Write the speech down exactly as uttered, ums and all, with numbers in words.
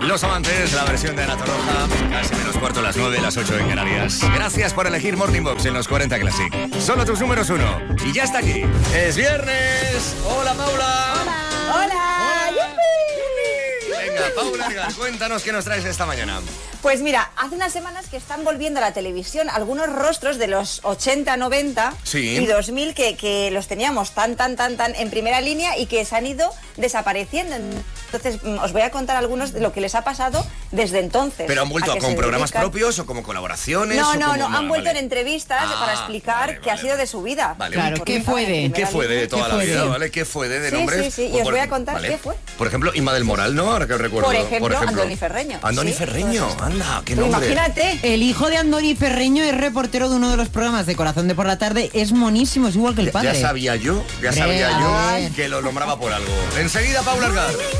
Los Amantes, la versión de Ana Torroja, casi menos cuarto, las nueve, las ocho en Canarias. Gracias por elegir Morning Box en los cuarenta Classic. Solo tus números uno. Y ya está aquí. Es viernes. Hola, Paula. Hola. Hola. ¡Yupi! Venga, Paula, cuéntanos qué nos traes esta mañana. Pues mira, hace unas semanas que están volviendo a la televisión algunos rostros de los ochenta, noventa sí. y dos mil que, que los teníamos tan, tan, tan, tan en primera línea y que se han ido desapareciendo. Entonces, os voy a contar algunos de lo que les ha pasado desde entonces. ¿Pero han vuelto a con programas dedican. propios o como colaboraciones? No, o no, como... no, han vale, vuelto vale. en entrevistas ah, para explicar vale, qué vale, ha sido vale. de su vida. Vale, claro, ¿qué fue de? ¿Qué fue de toda la vida? de? ¿Vale? ¿Qué fue de, de sí, nombres? Sí, sí, y pues os por, voy a contar ¿vale? qué fue. Por ejemplo, Inma del Moral, ¿no? Ahora que recuerdo. Por ejemplo, Andoni Ferreño. Andoni sí, Ferreño, anda, qué Pues nombre. imagínate. El hijo de Andoni Ferreño es reportero de uno de los programas de Corazón de por la tarde. Es monísimo, es igual que el Ya, padre. ya sabía yo, ya Hombre, sabía a yo ver. que lo nombraba por algo. Enseguida, Paula Argar.